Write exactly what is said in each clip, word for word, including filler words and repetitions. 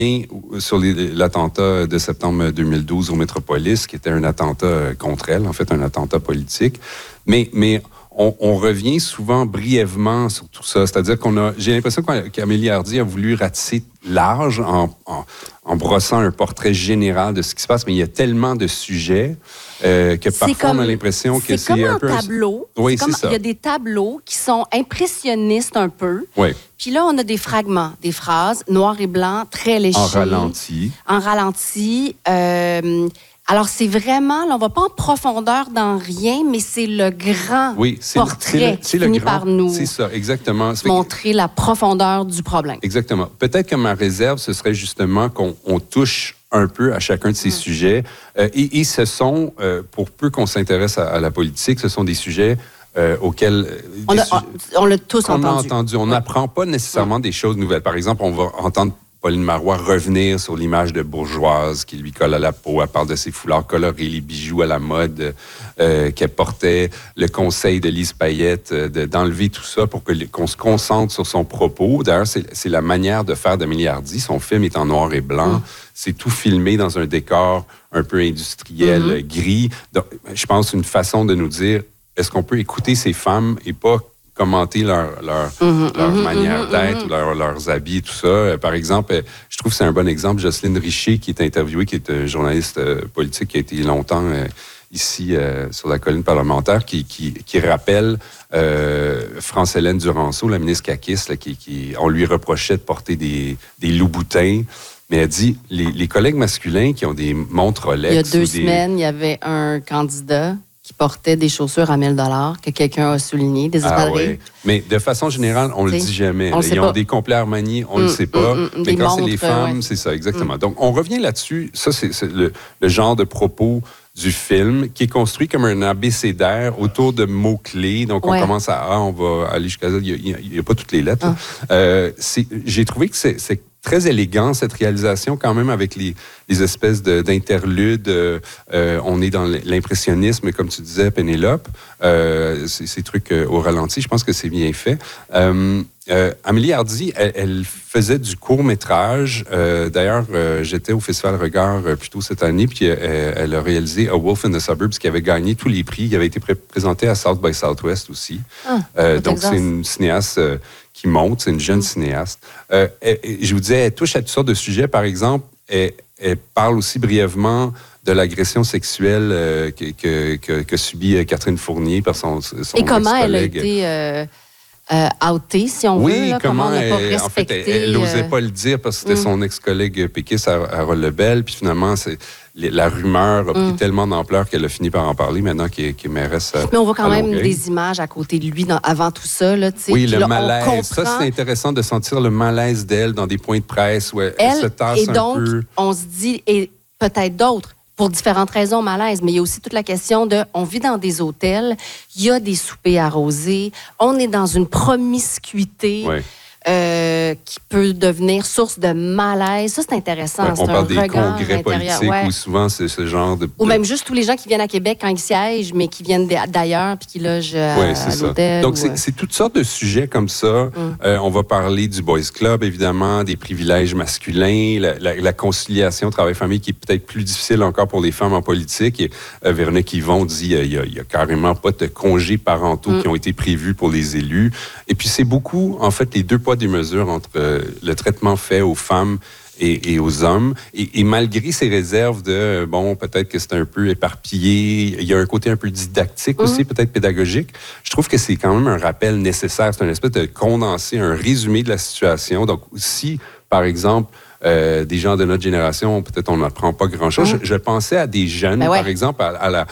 sur les, l'attentat de septembre deux mille douze au Métropolis, qui était un attentat contre elle, en fait un attentat politique. Mais, mais on, on revient souvent brièvement sur tout ça. C'est-à-dire qu'on a, j'ai l'impression qu'Amélie Hardy a voulu ratisser large en, en, en brossant un portrait général de ce qui se passe, mais il y a tellement de sujets euh, que parfois comme, on a l'impression que c'est, c'est comme un, un peu... tableau. Oui, c'est c'est comme, ça. Il y a des tableaux qui sont impressionnistes un peu. Oui. Puis là, on a des fragments, des phrases, noir et blanc, très légers. En ralenti. En ralenti. Euh, alors, c'est vraiment, là, on ne va pas en profondeur dans rien, mais c'est le grand oui, c'est portrait le, c'est le, qui c'est finit le grand, par nous c'est ça, exactement. montrer la profondeur du problème. Exactement. Peut-être que ma réserve, ce serait justement qu'on on touche un peu à chacun de ces mmh. sujets. Euh, et, et ce sont, euh, pour peu qu'on s'intéresse à, à la politique, ce sont des sujets euh, auxquels... On, a, sujets, on l'a tous on entendu. a entendu. On n'apprend pas nécessairement mmh. des choses nouvelles. Par exemple, on va entendre Pauline Marois revenir sur l'image de bourgeoise qui lui colle à la peau. Elle parle de ses foulards colorés, les bijoux à la mode euh, qu'elle portait, le conseil de Lise Payette euh, de, d'enlever tout ça pour que, qu'on se concentre sur son propos. D'ailleurs, c'est, c'est la manière de faire d'Amélie Hardy. Son film est en noir et blanc. Mmh. C'est tout filmé dans un décor un peu industriel, mmh. gris. Donc, je pense une façon de nous dire, est-ce qu'on peut écouter ces femmes et pas commenter leur, leur, mmh, leur mmh, manière mmh, d'être, mmh. Leur, leurs habits et tout ça. Euh, par exemple, je trouve que c'est un bon exemple, Jocelyne Richer, qui est interviewée, qui est une journaliste euh, politique, qui a été longtemps euh, ici euh, sur la colline parlementaire, qui, qui, qui rappelle euh, France-Hélène Duranceau, la ministre caquiste, là, qui, qui, on lui reprochait de porter des, des loups-boutins. Mais elle dit, les, les collègues masculins qui ont des montres Rolex... Il y a deux des... semaines, il y avait un candidat qui portait des chaussures à mille dollars que quelqu'un a souligné, des espadrilles. Ah, ouais. Mais de façon générale, on ne le dit jamais. Ils pas. ont des complets Armani, on ne mmh, le sait pas. Mmh, mais quand montres, c'est les femmes, ouais. c'est ça, exactement. Mmh. Donc, on revient là-dessus. Ça, c'est, c'est le, le genre de propos du film qui est construit comme un abécédaire autour de mots-clés. Donc, on ouais. commence à A, on va aller jusqu'à Z. Il n'y a, a pas toutes les lettres. Ah. Euh, c'est, j'ai trouvé que c'est... c'est très élégant, cette réalisation, quand même, avec les, les espèces de, d'interludes. Euh, on est dans l'impressionnisme, comme tu disais, Pénélope. Euh, ces, ces trucs euh, au ralenti, je pense que c'est bien fait. Euh, euh, Amélie Hardy, elle, elle faisait du court-métrage. Euh, d'ailleurs, euh, j'étais au Festival Regard euh, plus tôt cette année, puis euh, elle a réalisé A Wolf in the Suburbs, qui avait gagné tous les prix. Il avait été pré- présenté à South by Southwest aussi. Ah, euh, donc, c'est une cinéaste... Euh, qui monte, c'est une jeune cinéaste. Euh, et, et, je vous disais, elle touche à toutes sortes de sujets. Par exemple, elle, elle parle aussi brièvement de l'agression sexuelle euh, que, que, que, que subit Catherine Fournier par son, son et comment elle a été euh, euh, outée, si on oui, veut. Là, comment, comment on n'a pas respecté. En fait, elle n'osait euh... pas le dire parce que c'était mm. son ex-collègue péquiste, Harold Lebel. Puis finalement, c'est... la rumeur a pris mm. tellement d'ampleur qu'elle a fini par en parler maintenant qu'il est, qu'il est mairesse. Mais on voit quand même Longueuil. Des images à côté de lui dans, avant tout ça. Là, oui, le là, malaise. Comprend... Ça, c'est intéressant de sentir le malaise d'elle dans des points de presse où elle, elle, elle se tasse et un donc, peu. On se dit, et peut-être d'autres, pour différentes raisons, malaise, mais il y a aussi toute la question de, on vit dans des hôtels, il y a des soupers arrosés, on est dans une promiscuité. Oui. Euh, qui peut devenir source de malaise. Ça, c'est intéressant. Ouais, c'est on un parle des regard congrès intérieur. politiques ouais. où souvent c'est ce genre de... Ou même juste tous les gens qui viennent à Québec quand ils siègent, mais qui viennent d'ailleurs puis qui logent à, ouais, c'est à l'hôtel. Ça. Donc, ou... c'est, c'est toutes sortes de sujets comme ça. Mm. Euh, on va parler du Boys Club, évidemment, des privilèges masculins, la, la, la conciliation travail-famille qui est peut-être plus difficile encore pour les femmes en politique. Et, euh, Véronique Yvon dit qu'il euh, n'y a, a carrément pas de congés parentaux mm. qui ont été prévus pour les élus. Et puis, c'est beaucoup, en fait, les deux poids, deux mesures entre euh, le traitement fait aux femmes et, et aux hommes. Et, et malgré ces réserves de, bon, peut-être que c'est un peu éparpillé, il y a un côté un peu didactique mmh. aussi, peut-être pédagogique, je trouve que c'est quand même un rappel nécessaire. C'est une espèce de condensé, un résumé de la situation. Donc, si, par exemple, Euh, des gens de notre génération, peut-être on n'apprend pas grand-chose. Mmh. Je, je pensais à des jeunes, ben ouais. par exemple, à, à, la,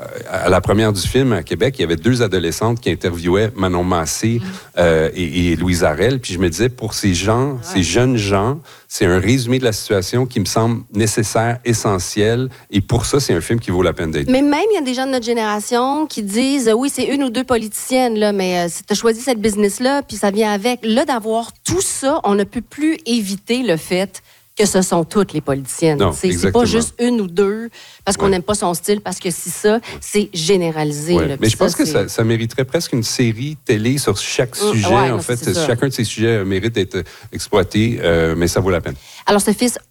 à la première du film à Québec, il y avait deux adolescentes qui interviewaient Manon Massé mmh. euh, et, et Louise Arel. Puis je me disais, pour ces gens, ouais. ces jeunes gens, c'est un résumé de la situation qui me semble nécessaire, essentiel. Et pour ça, c'est un film qui vaut la peine d'être. Mais même, il y a des gens de notre génération qui disent, oui, c'est une ou deux politiciennes, là, mais euh, tu as choisi cette business-là, puis ça vient avec. Là, d'avoir tout ça, on ne peut plus éviter le fait que ce sont toutes les politiciennes. Non, c'est pas juste une ou deux parce qu'on n'aime ouais. pas son style, parce que si ça, c'est généralisé. Ouais. Là, mais je pense ça, que ça, ça mériterait presque une série télé sur chaque mmh, sujet. ouais, en non, fait, c'est chacun de ces sujets mérite d'être exploité, euh, mais ça vaut la peine. Alors, ce fils